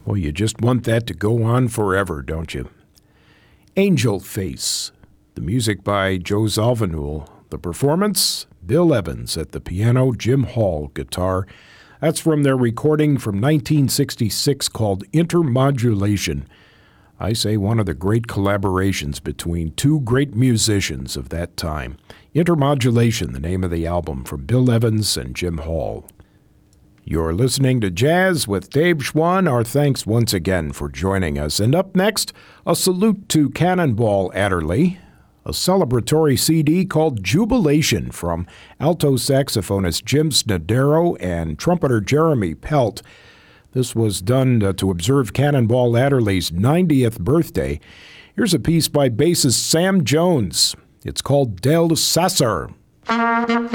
Well, you just want that to go on forever, don't you? Angel Face, the music by Joe Zawinul. The performance, Bill Evans at the piano, Jim Hall guitar. That's from their recording from 1966 called Intermodulation. I say one of the great collaborations between two great musicians of that time. Intermodulation, the name of the album, from Bill Evans and Jim Hall. You're listening to Jazz with Dave Schwann. Our thanks once again for joining us. And up next, a salute to Cannonball Adderley, a celebratory CD called Jubilation from alto saxophonist Jim Snodero and trumpeter Jeremy Pelt. This was done to observe Cannonball Adderley's 90th birthday. Here's a piece by bassist Sam Jones. It's called Del Sasser.